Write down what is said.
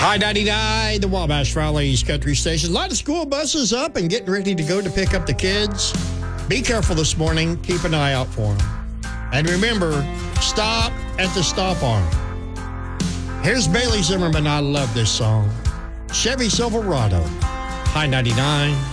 I-99, the Wabash Valley's country station. A lot of school buses up and getting ready to go to pick up the kids. Be careful this morning. Keep an eye out for them. And remember, stop at the stop arm. Here's Bailey Zimmerman. I love this song. Chevy Silverado. I-99.